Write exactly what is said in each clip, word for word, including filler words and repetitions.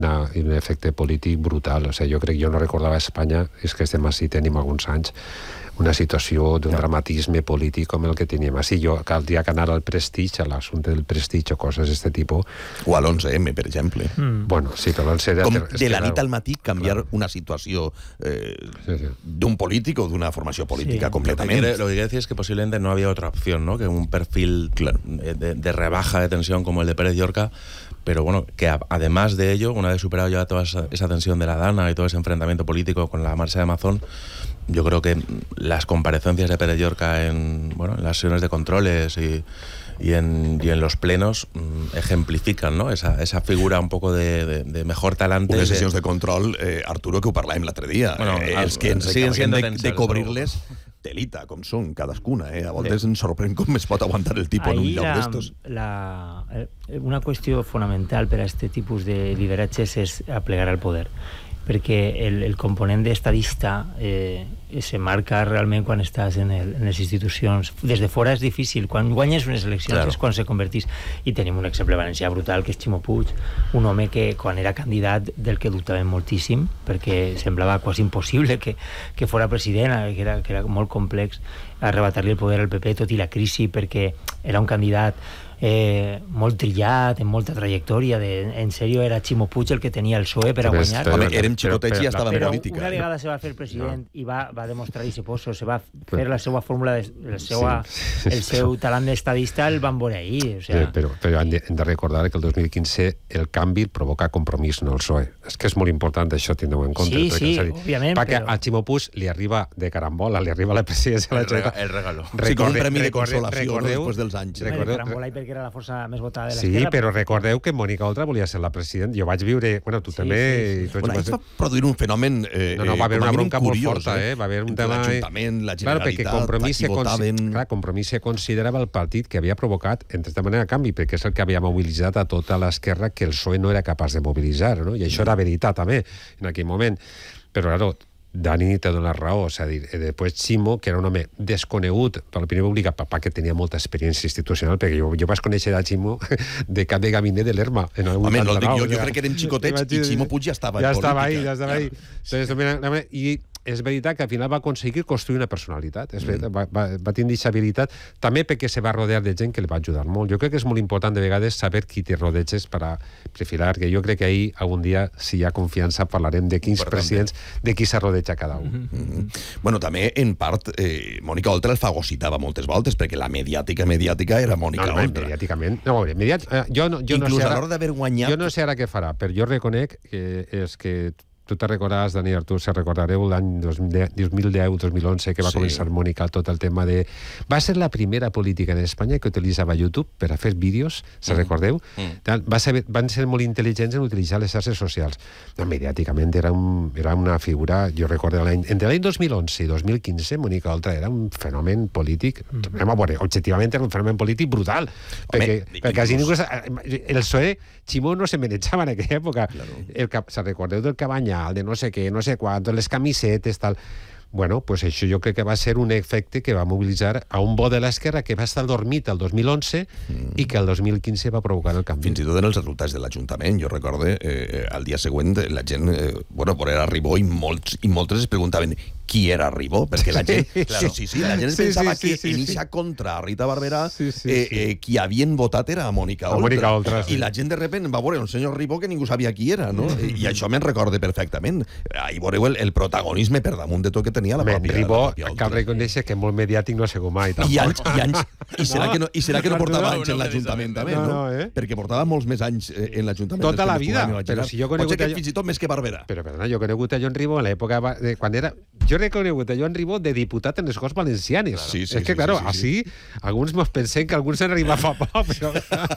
una, un efecte polític brutal. O sigui, jo crec que jo no recordava a Espanya, és que estem així, tenim alguns anys, una situació d'un ja. dramatisme polític com el que teníem. Així jo caldria que anar al Prestige, a l'assumpte del Prestige o coses d'aquest tipus. O a l'onze eme, per exemple. Mm. Bueno, sí, però l'onze eme... Com de la nit al matí canviar claro. una situació eh, sí, sí. d'un polític o d'una formació política sí. completament. Lo que, lo que quiero decir es que posiblemente no había otra opción, ¿no? Que un perfil claro. de, de rebaja de tensión como el de Pérez Llorca, pero bueno, que a, además de ello, una vez superado ya toda esa, esa tensión de la Dana y todo ese enfrentamiento político con la marcha de Amazon, yo creo que las comparecencias de Pérez Llorca en, bueno, en las sesiones de controles y, y, en, y en los plenos mmm, ejemplifican, ¿no? esa, esa figura un poco de, de, de mejor talante. Unes sessions de, de control, eh, Arturo, que ho parlàvem l'altre dia. Bueno, eh, els que ens siguen de, de cobrir-les telita, com són, cadascuna. Eh? A voltes sí. ens sorprèn com es pot aguantar el tipus en un lloc d'estos. La, una qüestió fonamental per a aquest tipus de lideratges és aplegar al poder, perquè el, el component d'estadista eh, se marca realment quan estàs en, el, en les institucions. Des de fora és difícil, quan guanyes unes eleccions claro. és quan se convertís. I tenim un exemple valencià brutal, que és Ximo Puig, un home que quan era candidat del que dubtàvem moltíssim, perquè semblava quasi impossible que, que fora president, que era, que era molt complex arrebatar-li el poder al P P tot i la crisi, perquè era un candidat Eh, molt trillat, amb molta trajectòria de, en sèrio era Ximo Puig el que tenia el P S O E per a guanyar. Home, érem xicotets i ja estava en política. Però una vegada se va fer president no. i va, va demostrar i se posa, se va fer la seva fórmula, de, la seva, sí. el seu talent d'estadista el van veure ahir. O sea... sí, però, però hem de, hem de recordar que el dos mil quinze el canvi provoca compromís, no el P S O E. És que és molt important això, tindreu en compte. Sí, sí, dir, òbviament. Perquè però... a Ximo Puig li arriba de carambola, li arriba la presidència de la Generalitat. El regalo. Sí, com un premi de consolació no, després dels anys. Recordeu, carambola i perquè era la força més votada de sí, l'esquerra. però recordeu que Mònica Oltra volia ser la presidenta. Jo vaig viure... Bueno, tu sí, també... Sí, sí. Bueno, va produir un fenomen... Eh, no, no, va haver una bronca curiós, molt forta, eh? Va haver un tema... L'Ajuntament, la Generalitat, claro, Compromís qui votaven... Clar, Compromís se considerava el partit que havia provocat, en certa manera, canvi, perquè és el que havia mobilitzat a tota l'esquerra que el P S O E no era capaç de mobilitzar, no? I això era veritat, també, en aquell moment. Però, claro, Dani te dona raó, és a dir, després Ximo, que era un home desconegut per l'opinió pública, papà que tenia molta experiència institucional, perquè jo, jo vaig conèixer a Ximo de cap de gabinet de l'Erma. Home, no, jo, jo crec que eren xicotets i Ximo Puig ja estava ja en estava política. Ahí, ja estava ahí, ja estava ahí. I és veritat que al final va aconseguir construir una personalitat, és veritat, mm. va, va, va tenir aquesta habilitat, també perquè se va rodear de gent que li va ajudar molt. Jo crec que és molt important de vegades saber qui te rodeges per a perfilar, que jo crec que ahir, algun dia, si hi ha confiança, parlarem de quins important. presidents, de qui se rodeja cada un. Mm -hmm. Mm -hmm. Bueno, també, en part, eh, Mònica Oltra el fagocitava moltes voltes, perquè la mediàtica mediàtica era Mònica no, no, Oltra. Mediàticament, no, mediàtic, eh, jo no, jo Inclús no sé ara, a l'hora d'haver guanyat... Jo no sé ara què farà, però jo reconec que és que tu te recordaràs, Dani Artur, se recordareu l'any dos mil deu dos mil onze que va sí. començar Mònica tot el tema de... Va ser la primera política en Espanya que utilitzava YouTube per a fer vídeos, se mm. recordeu? Mm. Va ser, van ser molt intel·ligents en utilitzar les xarxes socials. No, mediàticament era, un, era una figura, jo recordo l'any... Entre l'any dos mil onze i dos mil quinze, Mònica Oltra era un fenomen polític, mm. a veure, objectivament era un fenomen polític brutal, Home, perquè, perquè quasi ningú... El P S O E, Ximo no se manejava en aquella època. Claro. El, se recordeu del Cabanyà, de no sé què, no sé quant, les camisetes, tal... Bueno, pues això jo crec que va ser un efecte que va mobilitzar a un bo de l'esquerra que va estar dormit el dos mil onze mm. i que el dos mil quinze va provocar el canvi. Fins i tot en els resultats de l'Ajuntament, jo recorde, eh, al dia següent la gent, eh, bueno, por era Ribó i, molts, i moltes es preguntaven qui era Ribó, perquè la gent, sí, claro, sí, sí, la gent sí, pensava sí, sí, que sí, en eixa sí. contra Rita Barberà sí, sí, eh, eh, qui havien votat era a Mònica Oltra. Mònica Oltra sí. I la gent de repente va veure un senyor Ribó que ningú sabia qui era, no? Mm. I això me'n recorde perfectament. Ahí veureu el, el protagonisme per damunt de tot que tenia la Men, pròpia, Ribó, la pròpia cal reconèixer que molt mediàtic no ha sigut mai. I anys, i anys, i serà que no, i serà que no portava anys en l'Ajuntament també, no? no eh? Perquè portava molts més anys en l'Ajuntament. Tota la vida, però si jo conegut... Potser que fins i tot més que Barberà. Però, perdona, jo he conegut a Joan Ribó en l'època... Quan era... Jo he conegut a Joan Ribó de diputat en les Corts Valencianes. Claro. Sí, sí, és que, sí, claro, sí, sí, així, alguns mos pensem que alguns s'han arribat fa poc, però...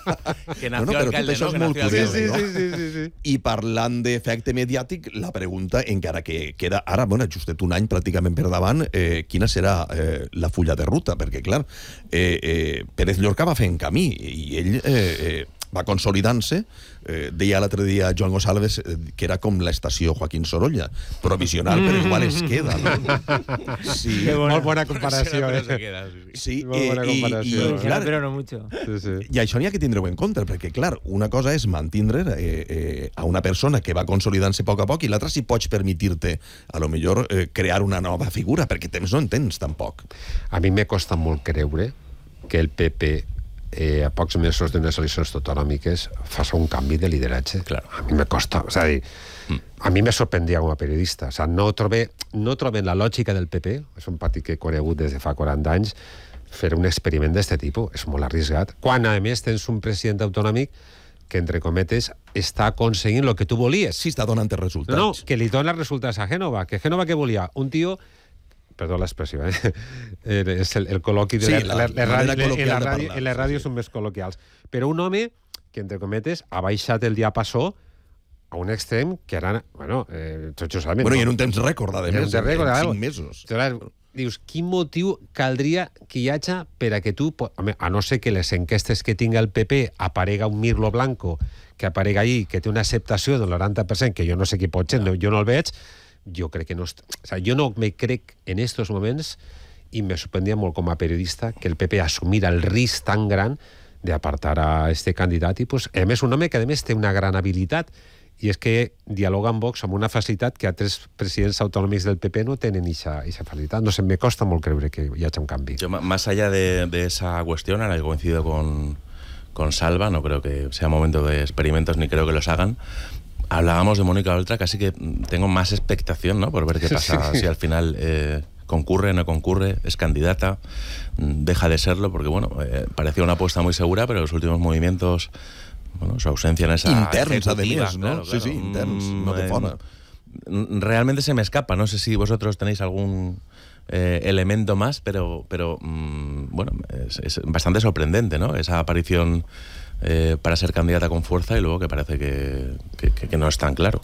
que nació no, no, alcalde, això no? És molt curiós, sí, sí, no? sí, sí, sí, sí. I parlant d'efecte mediàtic, la pregunta, encara que queda ara, bueno, justet un any pràcticament per davant, eh, quina serà eh, la fulla de ruta? Perquè, clar, eh, eh, Pérez Llorca va fent camí i ell... Eh, eh, va consolidant-se. Eh, deia l'altre dia Joan Gonçalves eh, que era com l'estació Joaquín Sorolla, provisional, però igual es queda, no? Sí, bona. Molt bona comparació. Eh? Queda, sí. Sí, molt bona comparació. I, i, clar, però no mucho. Sí, sí. I això n'hi ha que tindre-ho en compte, perquè, clar, una cosa és mantindre eh, eh, a una persona que va consolidant-se a poc a poc, i l'altra si pots permetir-te, a lo millor, eh, crear una nova figura, perquè temps no en tens, tampoc. A mi me costa molt creure que el P P Eh, a pocs mesos d'unes eleccions autonòmiques faça un canvi de lideratge. Claro. A mi me costa, o sea, mm. a mi me sorprendia com a periodista. O sea, no trobe, no troben la lògica del P P, és un partit que he conegut des de fa quaranta anys, fer un experiment d'aquest tipus. És molt arriscat. Quan, a més, tens un president autonòmic que, entre cometes, està aconseguint el que tu volies. Sí, està donant els resultats. No, no, que li dona resultats a Gènova. Que Gènova què volia? Un tio... Perdó l'expressió, eh? És el, el col·loqui de sí, la, la, la, la, la, la, la ràdio, en les ràdios sí, sí. són més col·loquials. Però un home que, entre cometes, ha baixat el diapasó a un extrem que era... Bueno, eh, tots ho sabem. Bueno, no? I en un temps rècord, a més, en, en cinc mesos. Clar, dius, quin motiu caldria que hi hagi per a que tu... A no ser que les enquestes que tinga el P P aparega un Mirlo Blanco, que aparega ahí, que té una acceptació del noranta per cent, que jo no sé qui pot ser, no, jo no el veig, jo crec que no... O sea, jo no me crec en estos moments, i me sorprendia molt com a periodista que el P P assumira el risc tan gran d'apartar a este candidat, i pues, a més un home que a més té una gran habilitat, i és que dialoga amb Vox amb una facilitat que altres presidents autonòmics del P P no tenen esa facilitat. No sé, me costa molt creure que hi hagi un canvi. Yo, más allá de, de esa cuestión, en la que coincido con, con Salva, no creo que sea momento de experimentos, ni creo que los hagan. Hablábamos de Mónica Oltra, casi que tengo más expectación, ¿no? Por ver qué pasa, sí. Si al final eh, concurre, no concurre, es candidata, deja de serlo, porque bueno, eh, parecía una apuesta muy segura, pero los últimos movimientos, bueno, su ausencia en esa interns, además, ¿no? Claro, claro. Sí, sí, interns, mm, no de fora. Realmente se me escapa, no sé si vosotros tenéis algún eh, elemento más, pero, pero mm, bueno, es, es bastante sorprendente, ¿no? Esa aparición Eh, para ser candidata con fuerza, i luego que parece que, que, que no és tan claro.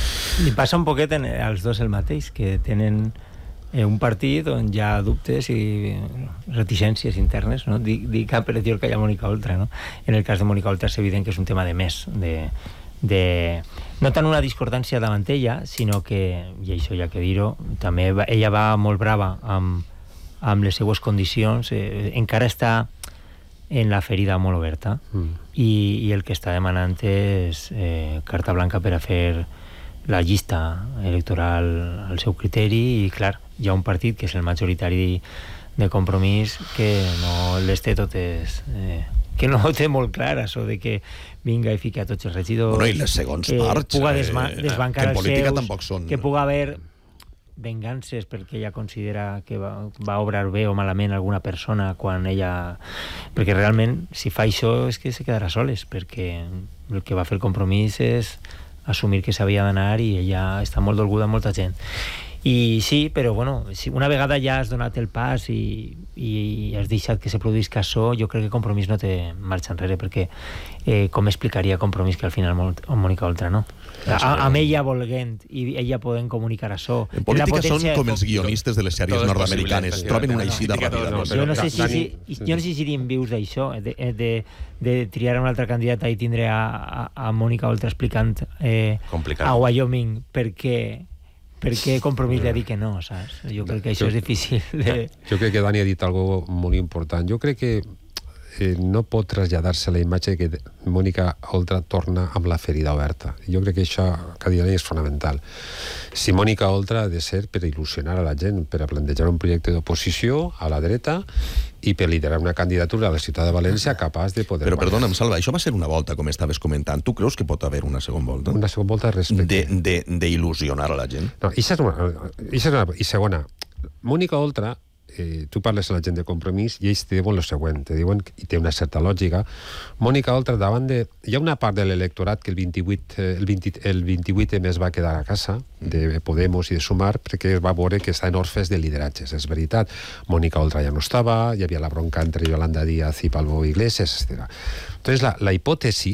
Li passa un poquet en, als dos el mateix, que tenen eh, un partit on hi ha dubtes i reticències internes, no? Dic, dic a Pérez Llorca i a Mónica Oltra, no? En el cas de Mónica Oltra és evident que és un tema de més, de, de... no tant una discordància davant ella, sinó que, i això ja que dir-ho, també va, ella va molt brava amb, amb les seues condicions, eh, encara està en la ferida molt oberta, mm. i, i el que està demanant és eh, carta blanca per a fer la llista electoral al seu criteri, i clar, hi ha un partit que és el majoritari de Compromís que no les té totes... Eh, que no té molt clar això de que vinga i fiqui a tots els regidors, bueno, i les segons que parts, puga desma- desbancar que en els política seus, tampoc són... que puga haver vengances perquè ella considera que va, va obrar bé o malament alguna persona quan ella... Perquè realment, si fa això, és que se quedarà soles, perquè el que va fer el Compromís és assumir que s'havia d'anar, i ella està molt dolguda amb molta gent. I sí, però bueno, si una vegada ja has donat el pas i, i has deixat que se produïsca això, jo crec que Compromís no té marxa enrere, perquè eh, com explicaria Compromís que al final Mónica Oltra no? A, amb ella volguent i ella podent comunicar això. En política són com els guionistes de les sèries nord-americanes, troben una eixida ràpida. Jo no sé si, si, jo no sé si seríem vius d'això, de, de, de triar una altra candidata i tindre a, a, a Mónica Oltra explicant eh, a Wyoming per què per què Compromís li ha dit que no, saps? Jo crec que això és difícil de... Jo crec que Dani ha dit algo molt important. Jo crec que eh, no pot traslladar-se la imatge que Mónica Oltra torna amb la ferida oberta. Jo crec que això que ha dit és fonamental. Si Mónica Oltra ha de ser per il·lusionar a la gent, per a plantejar un projecte d'oposició a la dreta i per liderar una candidatura a la ciutat de València capaç de poder... Però perdona'm, Salva, això va ser una volta, com estaves comentant. Tu creus que pot haver una segona volta? Una segona volta respecte... D'il·lusionar a la gent? No, i, és una, i, és una, i segona, Mónica Oltra, eh, tu parles a la gent de Compromís i ells te diuen el següent, te diuen, i té una certa lògica, Mónica Oltra davant de... Hi ha una part de l'electorat que el vint-i-vuit, el vint, el vint-i-vuit es va quedar a casa, de Podemos i de Sumar, perquè es va veure que estaven orfes de lideratges. És veritat, Mónica Oltra ja no estava, hi havia la bronca entre Yolanda Díaz i Pablo Iglesias, etcètera. Entonces, la, la hipòtesis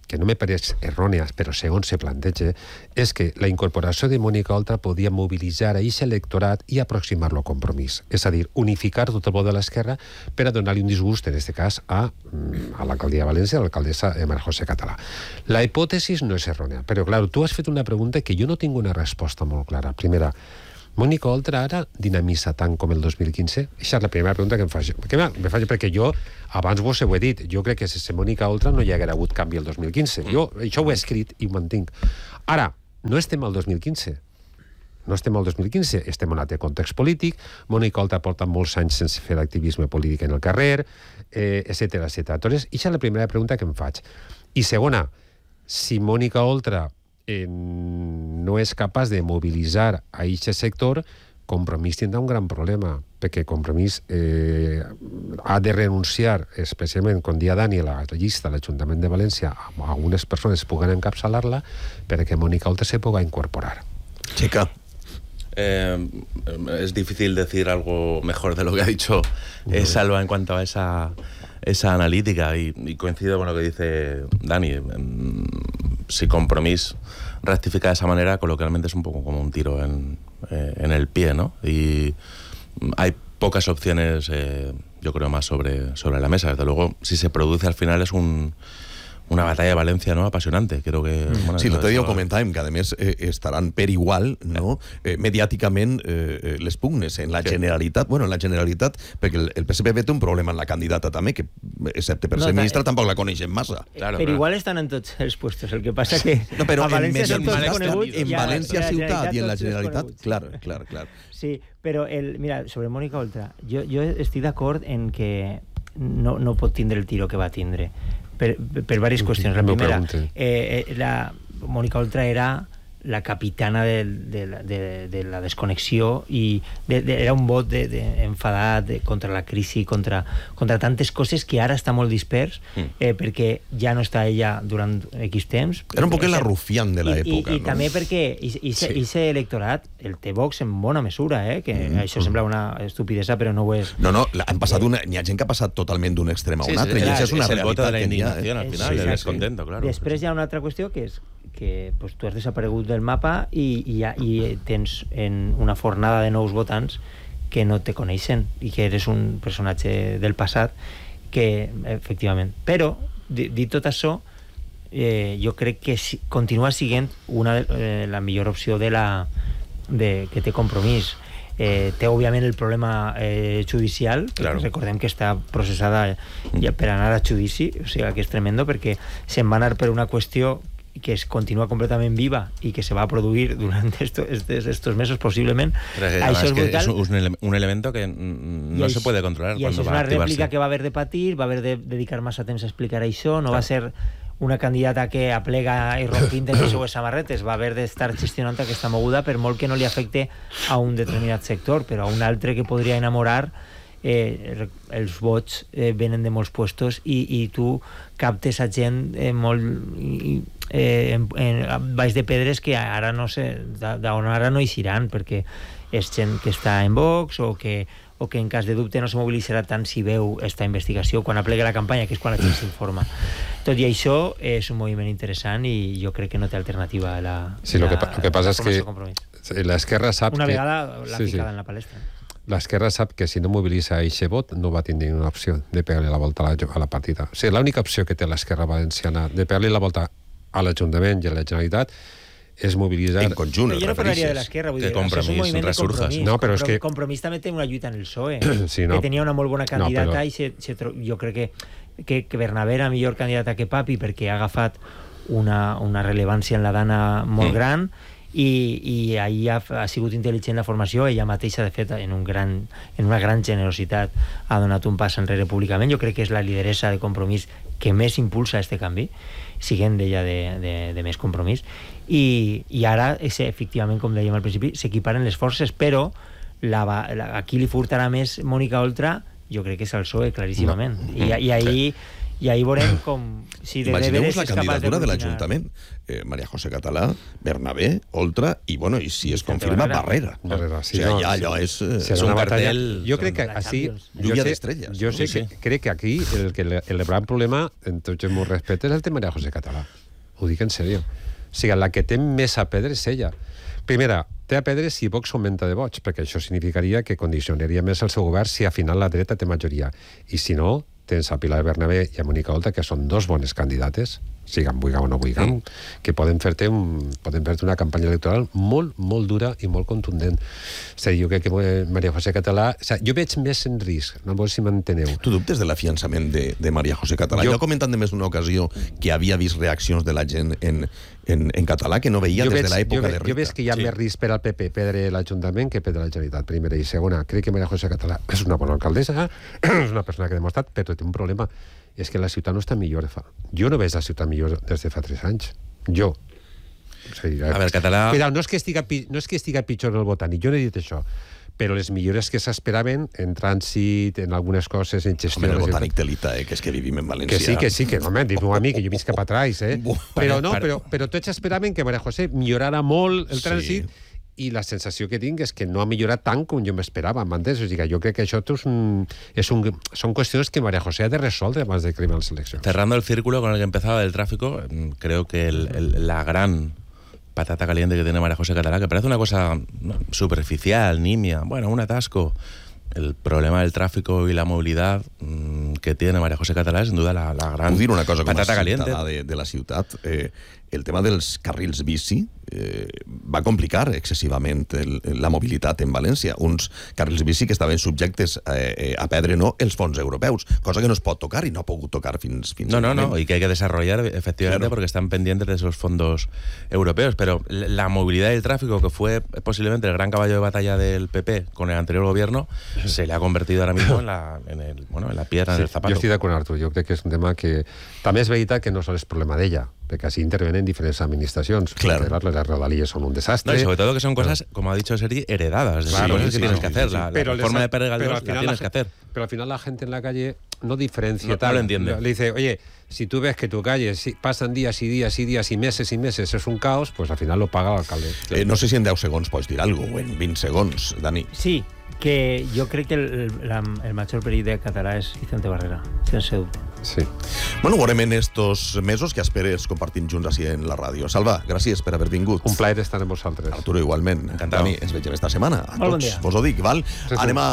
que no me pareix errònia, però segons se planteja, és que la incorporació de Mònica Oltra podia mobilitzar a aquest electorat i aproximar-lo a Compromís. És a dir, unificar tot el vot de l'esquerra per a donar-li un disgust, en aquest cas, a, a l'alcaldia de València, a l'alcaldessa María José Català. La hipòtesi no és errònia, però, clar, tu has fet una pregunta que jo no tinc una resposta molt clara. Primera, Mònica Oltra ara dinamissa tant com el dos mil quinze? Aquesta és la primera pregunta que em faig. Que me faig perquè jo, abans vos ho he dit, jo crec que sense Mònica Oltra no hi haguera hagut canvi el dos mil quinze. Jo això ho he escrit i ho mantinc. Ara, no estem al dos mil quinze. No estem al dos mil quinze, estem en un altre context polític. Mònica Oltra porta molts anys sense fer activisme polític en el carrer, eh, etcètera, etcètera. Doncs, aquesta és la primera pregunta que em faig. I segona, si Mònica Oltra Eh, no és capaç de mobilitzar a aquest sector, Compromís tindrà un gran problema, perquè Compromís eh, ha de renunciar, especialment quan dia Dani la llista a l'Ajuntament de València, a algunes persones puguen encapçalar-la perquè Mònica Oltra se puga incorporar. Chica. Eh, es difícil decir algo mejor de lo que ha dicho eh, Salva en cuanto a esa, esa analítica, y, y coincido con lo que dice Dani. Eh, si Compromís rectifica de esa manera, coloquialmente es un poco como un tiro en, eh, en el pie, ¿no? Y hay pocas opciones, eh, yo creo, más sobre, sobre la mesa. Desde luego, si se produce al final es un... una batalla de València, no?, apasionante. Creo que... Bueno, sí, l'altre dia ho comentàvem, que a més eh, estaran per igual, no?, eh, mediàticament eh, les pugnes en la sí. Generalitat, bueno, en la Generalitat, perquè el, el P S P V té un problema en la candidata també, que excepte per no, ser ministra tampoc la coneixem massa. Claro, però igual estan en tots els puestos, el que passa que no, però a València en, són tots coneguts. En València ciutat i en la Generalitat, clar, clar, clar. Sí, però, el, mira, sobre Mònica Oltra, jo, jo estic d'acord en que no, no pot tindre el tiro que va tindre. Per, per diverses qüestions. La primera, eh, la Mònica Oltra era la capitana de, de, de, de la desconnexió i de, de, era un vot de, de enfadat de, contra la crisi, contra, contra tantes coses que ara està molt dispers eh, perquè ja no està ella durant X temps. Era un poc la rufián de l'època. I, i, i no? també perquè aquest sí. electorat el té Vox en bona mesura, eh? Que mm. això sembla una estupidesa, però no ho és. No, no, han passat una, n'hi ha gent que ha passat totalment d'un extrem a un sí, altre, sí, i això és una és realitat de la que n'hi ha. Eh? Al final, sí, el descontento, claro. Després hi ha una altra qüestió que és que pues, tu has desaparegut del mapa i, i, i tens en una fornada de nous votants que no te coneixen i que eres un personatge del passat que, efectivament. Però, dit tot això, eh, jo crec que si, continua sent una, eh, la millor opció de la, de, que té Compromís. Eh, té, òbviament, el problema eh, judicial, que claro. Recordem que està processada ja per anar a judici, o sigui que és tremendo, perquè se'n va anar per una qüestió que es continua completament viva i que se va a produir durant esto, estos, estos mesos posiblement. Però això és, que és un, ele un elemento que no I se puede controlar. I això és una rèplica que va haver de patir, va haver de dedicar massa temps a explicar això, no claro. Va ser una candidata que aplega i rompint en les seues samarretes, va haver d'estar gestionant aquesta moguda per molt que no li afecte a un determinat sector, però a un altre que podria enamorar. Eh, els vots eh, venen de molts puestos i, i tu captes a gent eh, molt eh, en, en, baix de pedres que ara no sé d'on ara no hi iran perquè és gent que està en Vox o que, o que en cas de dubte no se mobilitzarà tant si veu esta investigació quan aplega la campanya, que és quan la gent s'informa. Tot i això és un moviment interessant i jo crec que no té alternativa a la, sí, la, lo que, lo que passa és que l'esquerra sap una que... vegada l'ha sí, ficada sí. en la palestra. L'esquerra sap que si no mobilitza aquest vot no va tenir una opció de pegar-li la volta a la, a la partida. O sigui, l'única opció que té l'esquerra valenciana de pegar-li la volta a l'Ajuntament i a la Generalitat és mobilitzar... En conjunt, jo no parlaria de l'esquerra, vull dir, això és un moviment de compromís. No, però és que... Compromís també té una lluita en el P S O E, sí, no. que tenia una molt bona candidata no, però... i se, se, jo crec que, que, que Bernabé era millor candidata que Papi perquè ha agafat una, una rellevància en la dana molt mm. gran i, i ahir ha, ha sigut intel·ligent la formació, ella mateixa de fet en, un gran, en una gran generositat ha donat un pas enrere públicament. Jo crec que és la lideressa de Compromís que més impulsa este canvi, siguent d'ella de, de, de més Compromís i, i ara és, efectivament, com dèiem al principi, s'equiparen les forces, però la, la, aquí li furtarà més Mònica Oltra, jo crec que és el P S O E claríssimament. No. I, i ahí I ahí veurem com... Si de Imagineu-vos la és candidatura de de l'Ajuntament. Eh, María José Català, Bernabé, Oltra i, bueno, i si es confirma, Barrera. Barrera, sí, o sigui, no, ja sí. allò és... Eh, Sí, és una un batalla. cartell... Jo crec que així... Lluvia d'estrelles. Jo sé Sí, que sí. crec que aquí el, que el, el gran problema, en tots els meus respectes, és el de María José Català. Ho dic en sèrio. O sigui, la que té més a perdre és ella. Primera, té a perdre si Vox augmenta de vots, perquè això significaria que condicionaria més el seu govern si al final la dreta té majoria. I si no, tens a Pilar Bernabé i a Mónica Oltra, que són dos bones candidates, siguem buigam o no buigam, mm. que poden fer-te un, poden fer-te una campanya electoral molt, molt dura i molt contundent. És a dir, jo crec que María José Català... O sigui, jo veig més en risc, no sé si m'enteneu. Tu dubtes de l'afiançament de, de María José Català? Jo, jo he comentat de més d'una ocasió que havia vist reaccions de la gent en, en, en català que no veia jo des veig, de l'època jo, de Rita. Jo veig que hi ha sí. més risc per al P P perdre l'Ajuntament que perdre la Generalitat, primera. I segona, crec que María José Català és una bona alcaldessa, és una persona que ha demostrat, però té un problema, és que la ciutat no està millor. Fa. Jo no veig la ciutat millor des de fa tres anys. Jo. O sigui, a veure, Català... Cuidao, no és que estiga, no és que estiga pitjor el Botànic, jo no he dit això, però les millores que s'esperaven en trànsit, en algunes coses, en gestió... Home, el Botànic té l'ita, eh, que és que vivim en València. Que sí, que sí, que no, diu a mi, que jo visc cap atrás, eh? Però no, però, però tots esperaven que María José millorara molt el trànsit, sí. I la sensació que tinc és que no ha millorat tant com jo m'esperava, m'entens? O sigui, jo crec que això és un, és un, son qüestions que María José ha de resoldre abans de cremar les eleccions. Cerrando el círculo con el que empezaba del tráfico, creo que el, el, la gran patata caliente que tiene María José Català, que parece una cosa no, superficial, nimia, bueno, un atasco. El problema del tráfico y la movilidad mmm, que tiene María José Català és sin duda la, la gran dir una cosa patata com a caliente de, de la ciutat. Eh, el tema dels carrils bici eh, va complicar excessivament el, la mobilitat en València. Uns carrils bici que estaven subjectes eh, a perdre no els fons europeus, cosa que no es pot tocar i no ha pogut tocar fins fins No, no, moment. no, y que hay que desarrollar efectivamente claro. Porque están pendientes de esos fondos europeos, pero la movilidad y el tráfico, que fue posiblemente el gran caballo de batalla del P P con el anterior gobierno, se le ha convertido ahora mismo en la, en el, bueno, en la piedra, sí, en el zapato. Jo estic d'acord amb Artur, jo crec que és un tema que també és veritat que no sol és problema d'ella, perquè així intervenen diferents administracions. Claro. Las rodalías son un desastre. No, y sobre todo que son cosas, claro. como ha dicho Sergi, heredadas. Es claro, cosas sí, que tienes sí, que sí, hacer. sí, sí. La, pero la forma ha, de perder pero la tienes la, que hacer. Pero al final la gente en la calle no diferencia no, tal. No lo entiende. Le dice, oye, si tú ves que tu calle si pasan días y días y días y meses y meses es un caos, pues al final lo paga el alcalde. Eh, no sé si en deu segons pots dir alguna cosa, o en vint segons, Dani. Sí, que jo crec que el, la, el major perill de Català és Vicente Barrera, sense dubte. Sí. Bueno, ho veurem en estos mesos que esperes compartint junts així en la ràdio. Salva, gràcies per haver vingut. Un plaer estar amb vosaltres. Arturo, igualment. Encantado. Dani, ens veiem esta setmana. A Molt bon tots dia. vos ho dic, val? Sí, sí. Anem a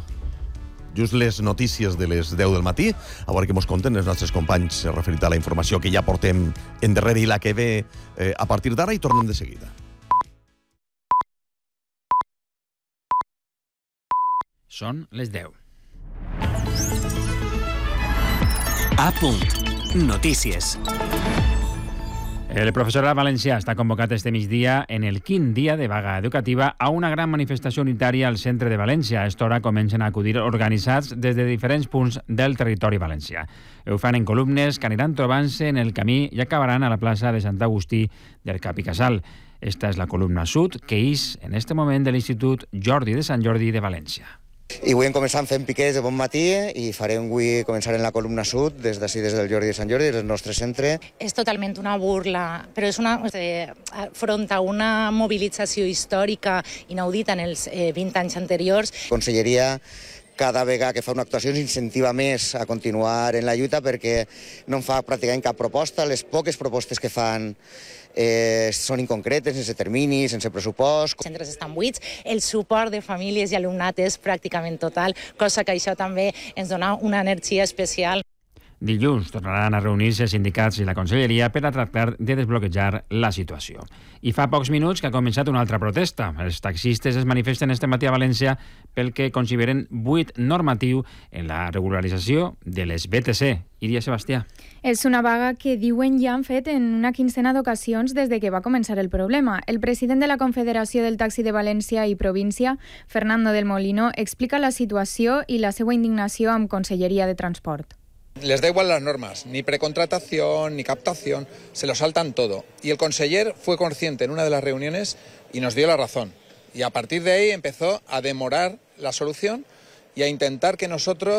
just les notícies de les deu del matí, a veure què mos conten els nostres companys referit a la informació que ja portem endarrere i la que ve eh, a partir d'ara, i tornem de seguida. Són les deu. A punt. Notícies. El professorat valencià està convocat este migdia en el quint dia de vaga educativa a una gran manifestació unitària al centre de València. A esta hora comencen a acudir organitzats des de diferents punts del territori valencià. Ho fan en columnes que aniran trobant-se en el camí i acabaran a la plaça de Sant Agustí del Cap i Casal. Esta és la columna sud que és en este moment de l'Institut Jordi de Sant Jordi de València. I avui hem començat fent piquets de bon matí i farem avui començar en la columna sud, des d'ací, des del Jordi de Sant Jordi, des del nostre centre. És totalment una burla, però és una, eh, front a una mobilització històrica inaudita en els eh, vint anys anteriors. Conselleria cada vegada que fa una actuació incentiva més a continuar en la lluita perquè no en fa pràcticament cap proposta. Les poques propostes que fan eh, són inconcretes, sense termini, sense pressupost. Els centres estan buits, el suport de famílies i alumnat és pràcticament total, cosa que això també ens dona una energia especial. Dilluns tornaran a reunir-se els sindicats i la Conselleria per a tractar de desbloquejar la situació. I fa pocs minuts que ha començat una altra protesta. Els taxistes es manifesten este matí a València pel que consideren buit normatiu en la regularització de les B T C. Iria Sebastià. És una vaga que diuen ja han fet en una quincena d'ocasions des de que va començar el problema. El president de la Confederació del Taxi de València i Província, Fernando del Molino, explica la situació i la seva indignació amb Conselleria de Transport. Les da igual las normas, ni precontratación, ni captación, se lo saltan todo. Y el conseller fue consciente en una de las reuniones y nos dio la razón. Y a partir de ahí empezó a demorar la solución y a intentar que nosotros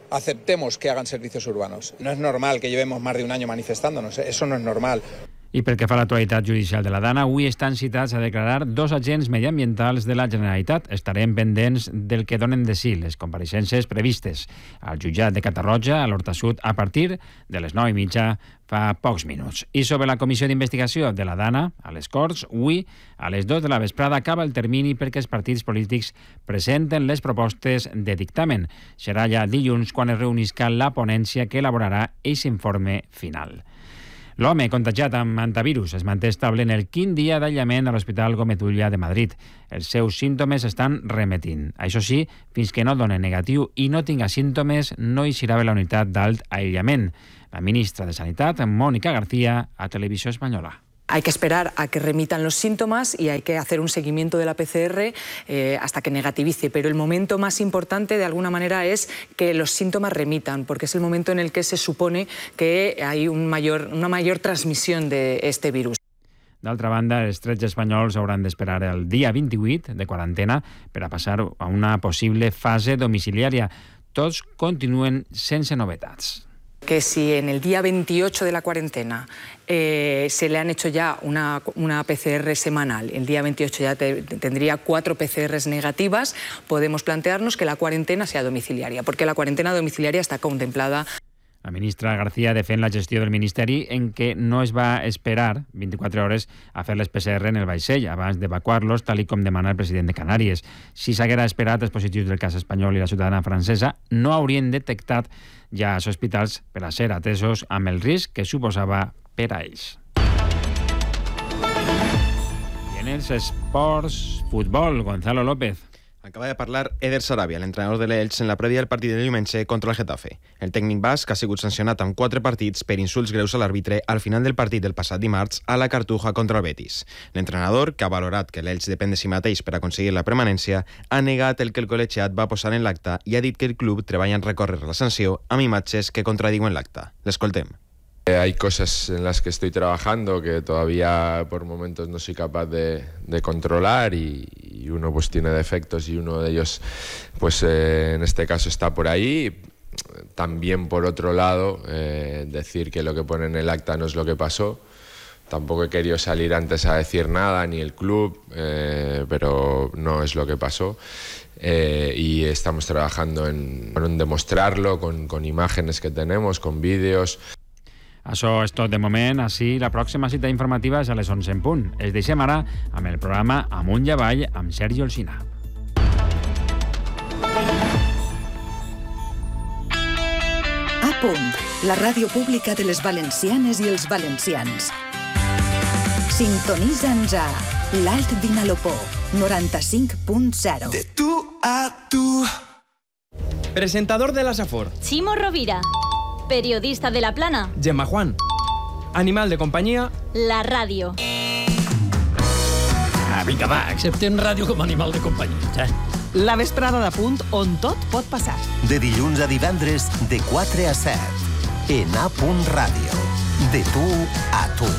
aceptemos que hagan servicios urbanos. No es normal que llevemos más de un año manifestándonos, eso no es normal. I pel que fa a l'actualitat judicial de la Dana, avui estan citats a declarar dos agents mediambientals de la Generalitat. Estarem pendents del que donen de si les compareixences previstes al jutjat de Catarroja, a l'Horta Sud, a partir de les nou i mitja fa pocs minuts. I sobre la comissió d'investigació de la Dana, a les Corts, avui, a les dues de la vesprada, acaba el termini perquè els partits polítics presenten les propostes de dictamen. Serà ja dilluns quan es reunisca la ponència que elaborarà aquest informe final. L'home contagiat amb antivirus es manté estable en el quint dia d'aïllament a l'Hospital Gómez Ulla de Madrid. Els seus símptomes estan remetint. Això sí, fins que no doni negatiu i no tinga símptomes, no eixirà de la unitat d'alt aïllament. La ministra de Sanitat, Mónica García, a Televisió Espanyola. Hay que esperar a que remitan los síntomas y hay que hacer un seguimiento de la P C R eh, hasta que negativice. Pero el momento más importante, de alguna manera, es que los síntomas remitan, porque es el momento en el que se supone que hay un mayor, una mayor transmisión de este virus. D'altra banda, els tretze espanyols hauran d'esperar el dia vint-i-vuit de quarantena per a passar a una possible fase domiciliària. Tots continuen sense novetats. Que si en el día veintiocho de la cuarentena eh, se le han hecho ya una, una P C R semanal, el día veintiocho ya te, tendría cuatro P C Rs negativas, podemos plantearnos que la cuarentena sea domiciliaria, porque la cuarentena domiciliaria está contemplada. La ministra García defèn la gestió del Ministeri en què no es va esperar vint-i-quatre hores a fer les P C R en el vaixell abans d'evacuar-los, tal com demana el president de Canàries. Si s'haguera esperat els positius del cas espanyol i la ciutadana francesa, no haurien detectat ja als hospitals per a ser atesos amb el risc que suposava per a ells. I en els esports, futbol, Gonzalo López. Acaba de parlar Eder Sarabia, l'entrenador de l'Elx, en la prèvia del partit de diumenge contra el Getafe. El tècnic basc ha sigut sancionat amb quatre partits per insults greus a l'àrbitre al final del partit del passat dimarts a la Cartuja contra el Betis. L'entrenador, que ha valorat que l'Elx depèn de si mateix per aconseguir la permanència, ha negat el que el col·legiat va posar en l'acte i ha dit que el club treballa en recórrer la sanció amb imatges que contradiuen l'acte. L'escoltem. Hay cosas en las que estoy trabajando que todavía por momentos no soy capaz de, de controlar y, y uno pues tiene defectos y uno de ellos pues eh, en este caso está por ahí. También por otro lado eh, decir que lo que pone en el acta no es lo que pasó. Tampoco he querido salir antes a decir nada, ni el club, eh, pero no es lo que pasó. Eh, y estamos trabajando en, en demostrarlo con, con imágenes que tenemos, con vídeos. Això és tot de moment. Així, la pròxima cita informativa és a les onze en punt. Es deixem ara amb el programa Amunt i Avall amb Sergi Olsina. A punt, la ràdio pública de les valencianes i els valencians. Sintonitza'ns a l'Alt Vinalopó, noranta-cinc punt zero. De tu a tu. Presentador de la Safor. Chimo Rovira. Periodista de La Plana. Gemma Juan. Animal de compañía. La ràdio. Ah, vinga, va, acceptem ràdio com a animal de companyia. Eh? La vesprada de Punt, on tot pot passar. De dilluns a divendres, de quatre a set. En A Punt Ràdio. De tu a tu.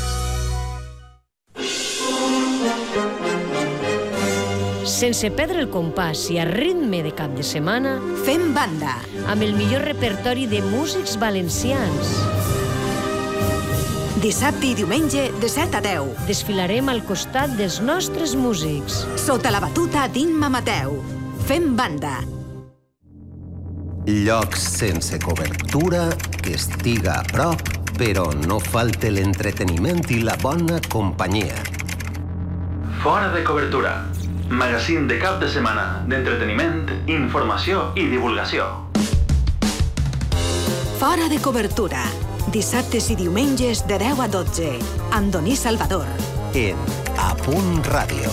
Sense perdre el compàs i a ritme de cap de setmana, fem banda amb el millor repertori de músics valencians. Dissabte i diumenge de set a deu. Desfilarem al costat dels nostres músics. Sota la batuta d'Imma Mateu. Fem banda. Llocs sense cobertura, que estiga a prop, però no falte l'entreteniment i la bona companyia. Fora de cobertura. Magazín de cap de setmana d'entreteniment, informació i divulgació. Fora de cobertura. Dissabtes i diumenges de deu a dotze. Amb Doní Salvador. En A Punt Ràdio.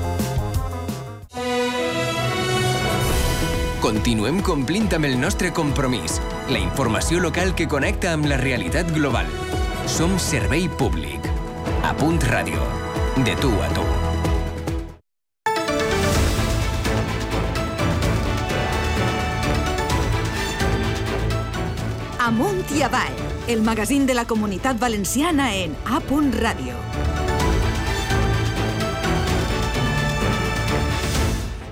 Continuem complint amb el nostre compromís. La informació local que connecta amb la realitat global. Som servei públic. A Punt Ràdio. De tu a tu. Amunt i Avall, el magazín de la comunitat valenciana en A Punt Ràdio.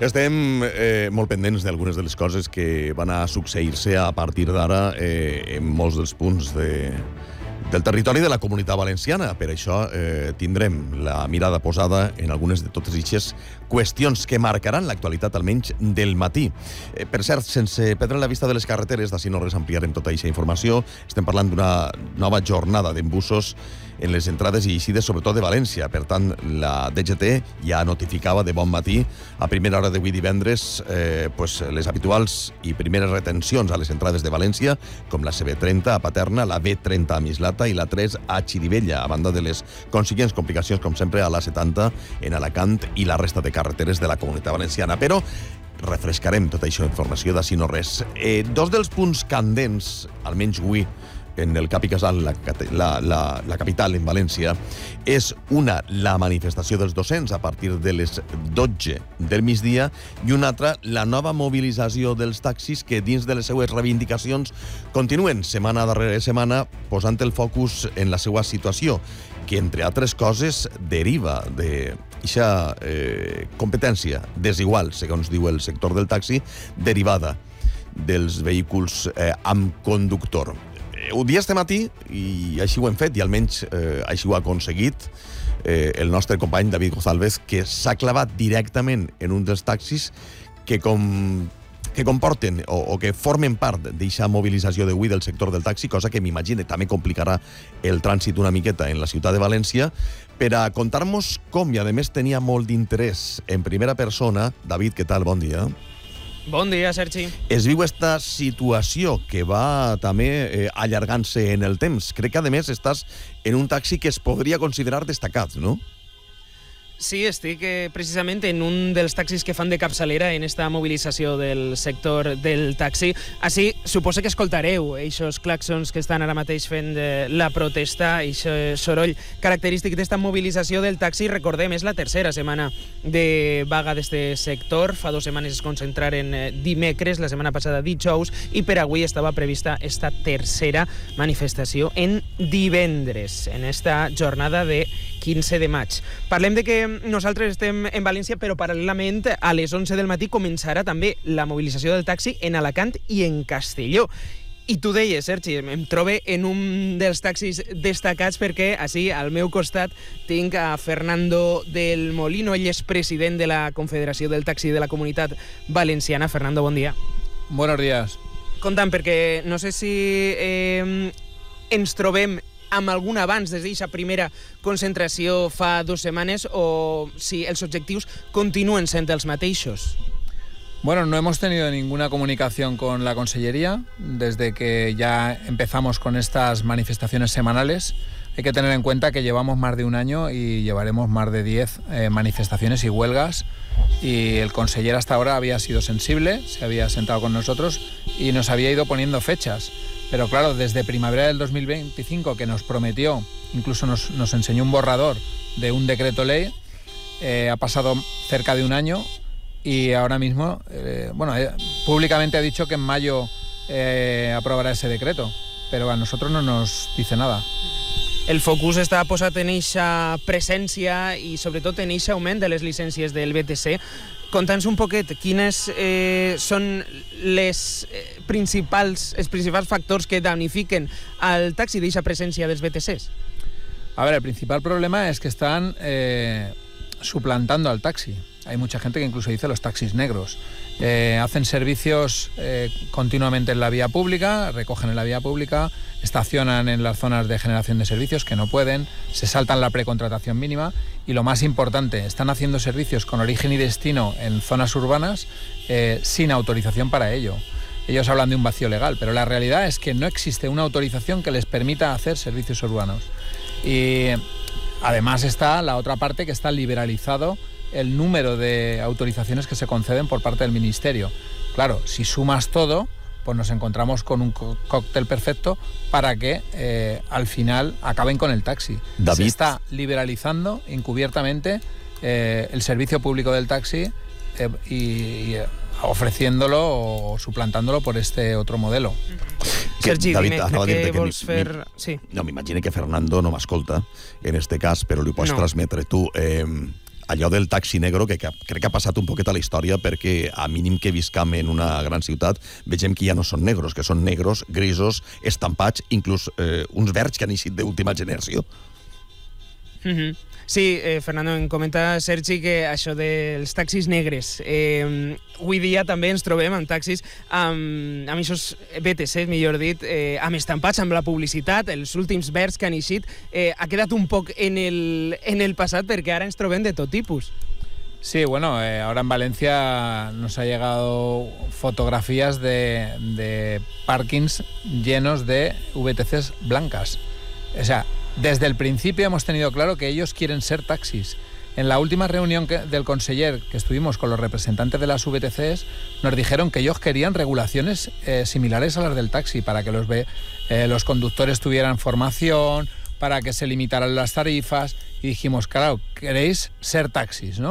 Estem eh, molt pendents d'algunes de les coses que van a succeir-se a partir d'ara eh, en molts dels punts de, del territori de la Comunitat Valenciana. Per això eh, tindrem la mirada posada en algunes de totes aquestes qüestions que marcaran l'actualitat, almenys del matí. Eh, per cert, sense perdre la vista de les carreteres, d'ací no res ampliarem tota aquesta informació. Estem parlant d'una nova jornada d'embussos en les entrades i eixides, sobretot de València. Per tant, la D G T ja notificava de bon matí, a primera hora d'avui divendres, eh, pues, les habituals i primeres retencions a les entrades de València, com la C B trenta a Paterna, la B trenta a Mislata i la tres a Xirivella, a banda de les consiguients complicacions, com sempre, a la setanta en Alacant i la resta de carreteres de la Comunitat Valenciana. Però refrescarem tota aquesta informació d'ací no res. Eh, dos dels punts candents, almenys avui, en el Cap i Casal, la, la, la, la capital, en València, és una, la manifestació dels docents a partir de les dotze del migdia, i una altra, la nova mobilització dels taxis que dins de les seues reivindicacions continuen setmana darrere setmana posant el focus en la seva situació, que, entre altres coses, deriva de aquesta eh, competència desigual, segons diu el sector del taxi, derivada dels vehicles eh, amb conductor. Ho dia este matí, i així ho hem fet, i almenys eh, així ho ha aconseguit eh, el nostre company David González, que s'ha clavat directament en un dels taxis que, com, que comporten o, o que formen part d'aquesta mobilització d'avui del sector del taxi, cosa que m'imagine també complicarà el trànsit una miqueta en la ciutat de València. Per a contar-nos com, i a més tenia molt d'interès en primera persona, David, què tal? Bon dia. Bon dia, Sergi. Es viu esta situació que va també eh, allargant-se en el temps. Crec que, a més, estàs en un taxi que es podria considerar destacat, no? Sí, estic eh, precisament en un dels taxis que fan de capçalera en esta mobilització del sector del taxi. Així, suposo que escoltareu eixos claxons que estan ara mateix fent eh, la protesta, aquest soroll característic d'esta mobilització del taxi. Recordem, és la tercera setmana de vaga d'este sector. Fa dues setmanes es concentraren eh, dimecres, la setmana passada dijous, i per avui estava prevista esta tercera manifestació en divendres, en esta jornada de quinze de maig. Parlem de que nosaltres estem en València, però paral·lelament a les onze del matí començarà també la mobilització del taxi en Alacant i en Castelló. I tu deies, Sergi, em trobe en un dels taxis destacats perquè així al meu costat tinc a Fernando del Molino. Ell és president de la Confederació del Taxi de la Comunitat Valenciana. Fernando, bon dia. Buenos días. Compta'm, perquè no sé si eh, ens trobem amb algun abans des d'aquesta primera concentració fa dues setmanes o si els objectius continuen sent els mateixos. Bueno, no hemos tenido ninguna comunicación con la Consellería desde que ya empezamos con estas manifestaciones semanales. Hay que tener en cuenta que llevamos más de un año y llevaremos más de diez eh, manifestaciones y huelgas, y el conseller hasta ahora había sido sensible, se había sentado con nosotros y nos había ido poniendo fechas. Pero claro, desde primavera del dos mil veinticinco, que nos prometió, incluso nos, nos enseñó un borrador de un decreto ley, eh, ha pasado cerca de un año y ahora mismo, eh, bueno, eh, públicamente ha dicho que en mayo eh, aprobará ese decreto, pero a nosotros no nos dice nada. El focus està posat en eixa presència i sobretot en eixa augment de les llicències del B T C. Conta'ns un poquet quines eh, són les eh, principals, els principals factors que damnifiquen al taxi d'eixa presència dels B T Cs. A ver, el principal problema es que están eh, suplantando al taxi. Hay mucha gente que incluso dice los taxis negros. Eh, hacen servicios eh, continuamente en la vía pública, recogen en la vía pública, estacionan en las zonas de generación de servicios que no pueden, se saltan la precontratación mínima y, lo más importante, están haciendo servicios con origen y destino en zonas urbanas eh, sin autorización para ello. Ellos hablan de un vacío legal, pero la realidad es que no existe una autorización que les permita hacer servicios urbanos. Y además está la otra parte, que está liberalizado el número de autorizaciones que se conceden por parte del Ministerio. Claro, si sumas todo, pues nos encontramos con un cóctel perfecto para que eh, al final acaben con el taxi. David. Se está liberalizando encubiertamente eh, el servicio público del taxi eh, y, y ofreciéndolo o suplantándolo por este otro modelo. Que, Sergi, David, dime, què vols fer? Mi, sí. No, m'imagino que Fernando no m'escolta en este cas, però li pots no. transmetre tu. Eh, allò del taxi negro, que, que crec que ha passat un poquet a la història, perquè a mínim que viscam en una gran ciutat, vegem que ja no són negros, que són negros, grisos, estampats, inclús eh, uns verds que han eixit d'última generació. Mm-hmm. Sí, eh, Fernando, em comenta Sergi que això dels taxis negres, eh, avui dia també ens trobem amb taxis amb, amb aquests B T C, millor dit, eh, amb estampats, amb la publicitat, els últims verds que han eixit, eh, ha quedat un poc en el, en el passat perquè ara ens trobem de tot tipus. Sí, bueno, eh, ahora en Valencia nos ha llegado fotografías de, de parkings llenos de V T Cs blancas. O sea, desde el principio hemos tenido claro que ellos quieren ser taxis. En la última reunión que, del conseller que estuvimos con los representantes de las V T Cs, nos dijeron que ellos querían regulaciones eh, similares a las del taxi, para que los, eh, los conductores tuvieran formación, para que se limitaran las tarifas, y dijimos, claro, queréis ser taxis, ¿no?